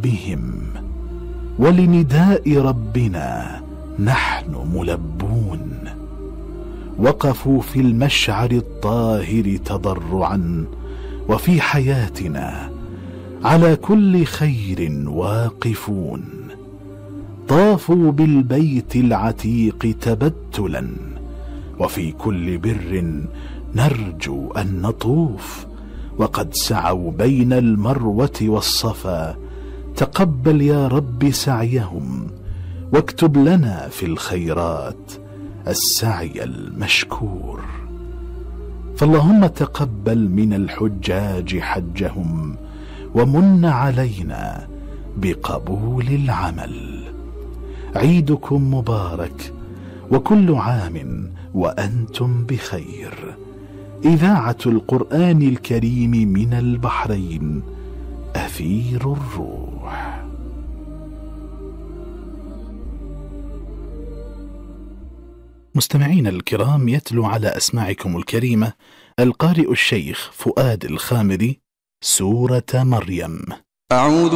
بهم، ولنداء ربنا نحن ملبون. وقفوا في المشعر الطاهر تضرعا، وفي حياتنا على كل خير واقفون. طافوا بالبيت العتيق تبتلا، وفي كل بر نرجو أن نطوف. وقد سعوا بين المروة والصفا، تقبل يا رب سعيهم، واكتب لنا في الخيرات السعي المشكور. فاللهم تقبل من الحجاج حجهم، ومن علينا بقبول العمل. عيدكم مبارك، وكل عام وأنتم بخير. إذاعة القرآن الكريم من البحرين، أثير الروح. مستمعين الكرام، يتلو على أسماعكم الكريمة القارئ الشيخ فؤاد الخامري سورة مريم. أعوذ